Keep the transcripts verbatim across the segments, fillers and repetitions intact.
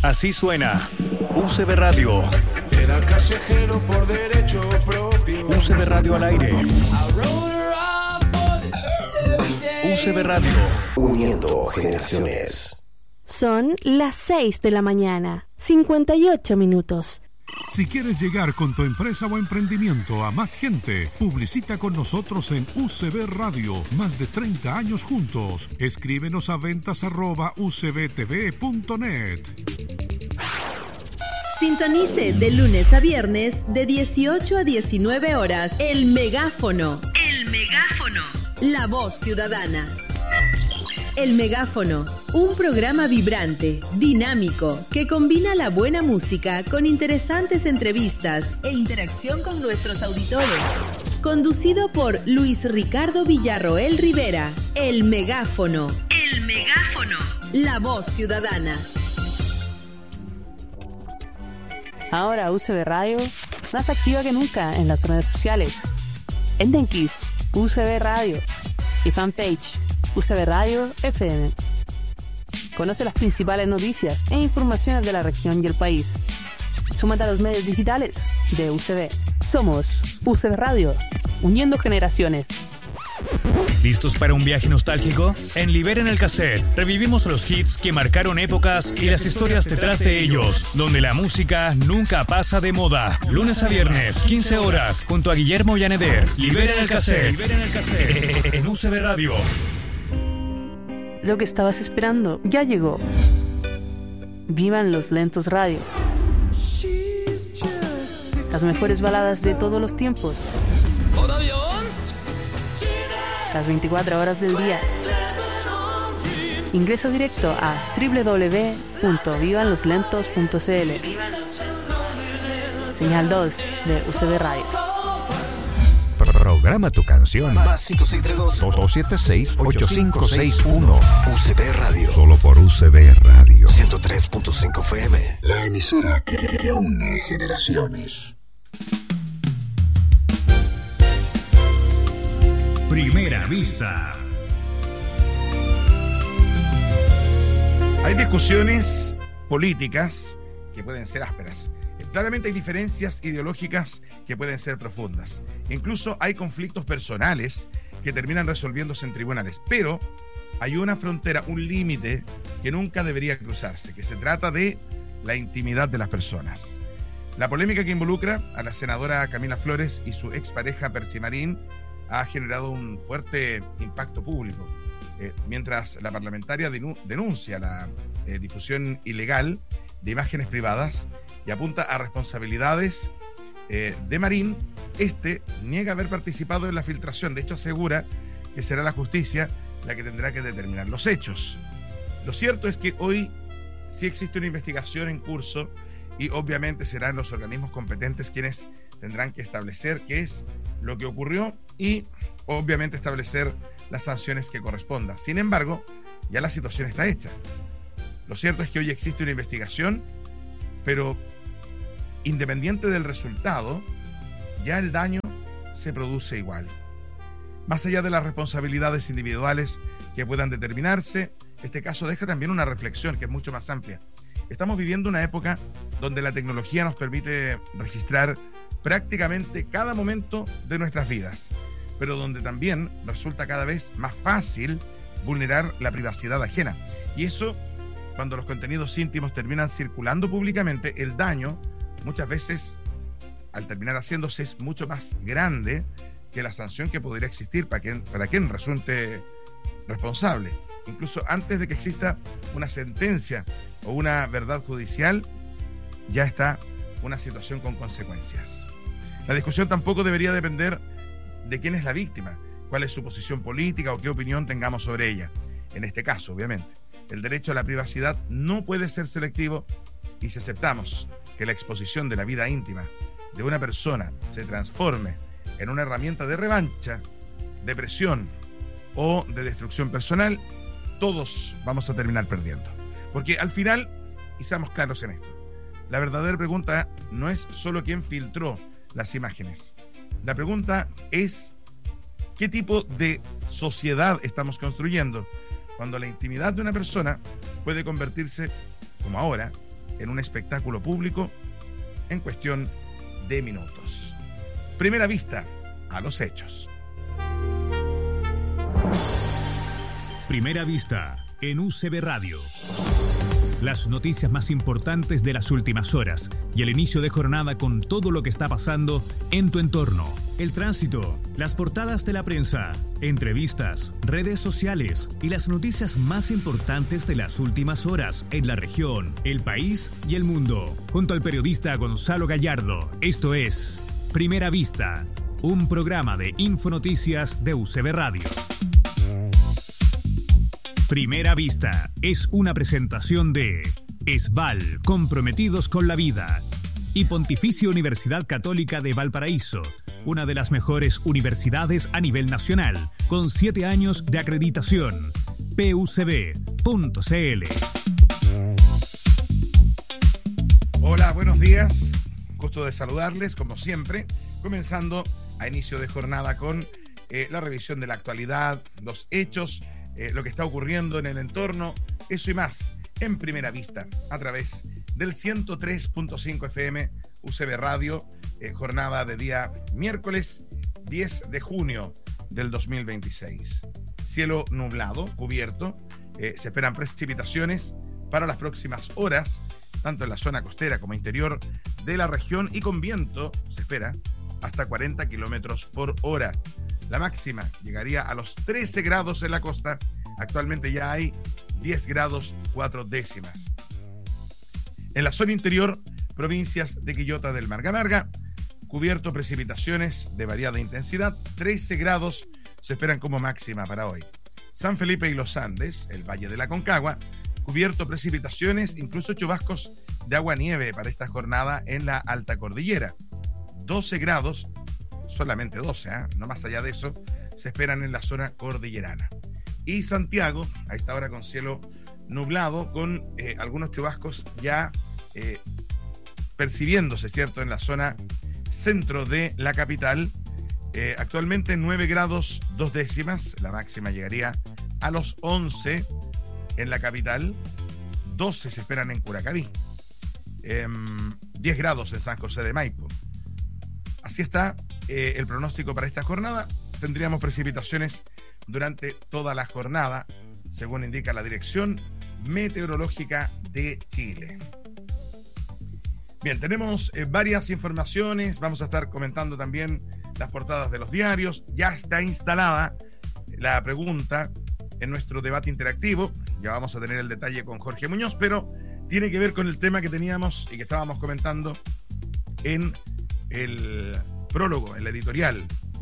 Así suena U C B Radio. Era callejero por derecho propio. U C B Radio al aire. U C B Radio. Uniendo generaciones. Son las seis de la mañana, cincuenta y ocho minutos. Si quieres llegar con tu empresa o emprendimiento a más gente, publicita con nosotros en U C B Radio. Más de treinta años juntos. Escríbenos a ventas arroba u c b t v punto net. Sintonice de lunes a viernes de dieciocho a diecinueve horas. El Megáfono. El Megáfono. La voz ciudadana. El Megáfono, un programa vibrante, dinámico, que combina la buena música con interesantes entrevistas e interacción con nuestros auditores. Conducido por Luis Ricardo Villarroel Rivera. El Megáfono. El Megáfono. La voz ciudadana. Ahora U C B Radio, más activa que nunca en las redes sociales. En Denkis, U C B Radio y fanpage U C B Radio F M. Conoce las principales noticias e informaciones de la región y el país. Súmate a los medios digitales de U C B. Somos U C B Radio, uniendo generaciones. ¿Listos para un viaje nostálgico? En Liberen el Cassette revivimos los hits que marcaron épocas y las historias detrás de ellos, donde la música nunca pasa de moda. Lunes a viernes, quince horas, junto a Guillermo Yaneder. Liberen el Cassette. Liberen el Cassette en U C B Radio. Lo que estabas esperando ya llegó. Vivan los lentos radio. Las mejores baladas de todos los tiempos. Las veinticuatro horas del día. Ingresa directo a doble u doble u doble u punto vivan los lentos punto c l. Señal dos de U C B Radio. Programa tu canción. Más cinco seis tres dos, dos siete seis, ocho cinco seis uno. U C B Radio. Solo por U C B Radio. ciento tres punto cinco F M. La emisora que une generaciones. Primera vista. Hay discusiones políticas que pueden ser ásperas. Claramente hay diferencias ideológicas que pueden ser profundas. Incluso hay conflictos personales que terminan resolviéndose en tribunales. Pero hay una frontera, un límite que nunca debería cruzarse, que se trata de la intimidad de las personas. La polémica que involucra a la senadora Camila Flores y su expareja Percy Marín ha generado un fuerte impacto público. Eh, mientras la parlamentaria denuncia la eh, difusión ilegal de imágenes privadas y apunta a responsabilidades eh, de Marín, este niega haber participado en la filtración. De hecho, asegura que será la justicia la que tendrá que determinar los hechos. Lo cierto es que hoy sí existe una investigación en curso y obviamente serán los organismos competentes quienes tendrán que establecer qué es lo que ocurrió y obviamente establecer las sanciones que correspondan. Sin embargo, ya la situación está hecha. Lo cierto es que hoy existe una investigación, pero independiente del resultado, ya el daño se produce igual. Más allá de las responsabilidades individuales que puedan determinarse, este caso deja también una reflexión que es mucho más amplia. Estamos viviendo una época donde la tecnología nos permite registrar prácticamente cada momento de nuestras vidas, pero donde también resulta cada vez más fácil vulnerar la privacidad ajena. Y eso, cuando los contenidos íntimos terminan circulando públicamente, el daño muchas veces, al terminar haciéndose, es mucho más grande que la sanción que podría existir para quien, para quien resulte responsable. Incluso antes de que exista una sentencia o una verdad judicial, ya está una situación con consecuencias. La discusión tampoco debería depender de quién es la víctima, cuál es su posición política o qué opinión tengamos sobre ella. En este caso, obviamente, el derecho a la privacidad no puede ser selectivo, y si aceptamos que la exposición de la vida íntima de una persona se transforme en una herramienta de revancha, de presión o de destrucción personal, todos vamos a terminar perdiendo. Porque al final, y seamos claros en esto, la verdadera pregunta no es solo quién filtró las imágenes. La pregunta es qué tipo de sociedad estamos construyendo cuando la intimidad de una persona puede convertirse, como ahora, en un espectáculo público en cuestión de minutos. Primera vista a los hechos. Primera vista en U C B Radio. Las noticias más importantes de las últimas horas y el inicio de jornada con todo lo que está pasando en tu entorno. El tránsito, las portadas de la prensa, entrevistas, redes sociales y las noticias más importantes de las últimas horas en la región, el país y el mundo. Junto al periodista Gonzalo Gallardo, esto es Primera Vista, un programa de Infonoticias de U C B Radio. Primera Vista es una presentación de ESVAL, comprometidos con la vida, y Pontificia Universidad Católica de Valparaíso, una de las mejores universidades a nivel nacional, con siete años de acreditación. P U C B punto C L. Hola, buenos días. Gusto de saludarles, como siempre, comenzando a inicio de jornada con eh, la revisión de la actualidad, los hechos, Eh, lo que está ocurriendo en el entorno, eso y más, en Primera Vista, a través del ciento tres punto cinco F M U C B Radio, eh, jornada de día miércoles diez de junio del dos mil veintiséis. Cielo nublado, cubierto, eh, se esperan precipitaciones para las próximas horas, tanto en la zona costera como interior de la región, y con viento, se espera, hasta cuarenta kilómetros por hora. La máxima llegaría a los trece grados en la costa. Actualmente ya hay diez grados cuatro décimas. En la zona interior, provincias de Quillota del Marga Marga, cubierto, precipitaciones de variada intensidad, trece grados se esperan como máxima para hoy. San Felipe y los Andes, el Valle de la Concagua, cubierto, precipitaciones, incluso chubascos de agua-nieve para esta jornada en la alta cordillera. doce grados, solamente doce, ¿eh? No más allá de eso, se esperan en la zona cordillerana. Y Santiago, a esta hora con cielo nublado, con eh, algunos chubascos ya eh, percibiéndose, ¿cierto?, en la zona centro de la capital. Eh, actualmente nueve grados dos décimas, la máxima llegaría a los once en la capital, doce se esperan en Curacaví, eh, diez grados en San José de Maipo. Así está eh, el pronóstico para esta jornada. Tendríamos precipitaciones durante toda la jornada, según indica la Dirección Meteorológica de Chile. Bien, tenemos eh, varias informaciones. Vamos a estar comentando también las portadas de los diarios. Ya está instalada la pregunta en nuestro debate interactivo. Ya vamos a tener el detalle con Jorge Muñoz, pero tiene que ver con el tema que teníamos y que estábamos comentando en el prólogo, el editorial.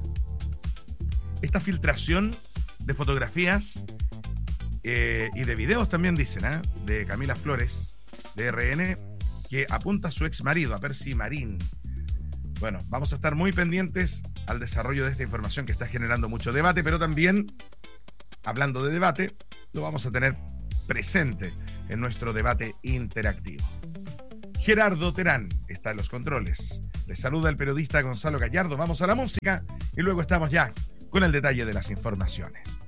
Esta filtración de fotografías eh, y de videos también, dicen, ¿eh? de Camila Flores, de R N, que apunta a su ex marido, a Percy Marín. Bueno, vamos a estar muy pendientes al desarrollo de esta información que está generando mucho debate, pero también, hablando de debate, lo vamos a tener presente en nuestro debate interactivo. Gerardo Terán está en los controles. Les saluda el periodista Gonzalo Gallardo. Vamos a la música y luego estamos ya con el detalle de las informaciones.